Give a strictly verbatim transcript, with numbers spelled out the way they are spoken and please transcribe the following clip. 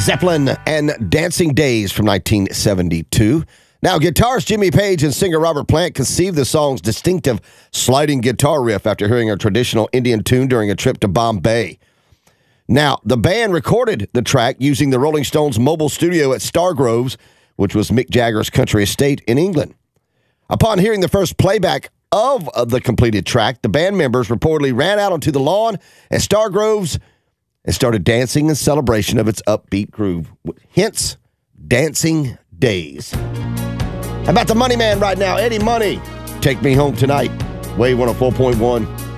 Zeppelin and Dancing Days from nineteen seventy-two. Now, guitarist Jimmy Page and singer Robert Plant conceived the song's distinctive sliding guitar riff after hearing a traditional Indian tune during a trip to Bombay. Now, the band recorded the track using the Rolling Stones mobile studio at Stargroves, which was Mick Jagger's country estate in England. Upon hearing the first playback of the completed track, the band members reportedly ran out onto the lawn at Stargroves and started dancing in celebration of its upbeat groove. Hence, Dancing Days. How about the Money Man right now? Eddie Money, Take Me Home Tonight. Wave one oh four point one.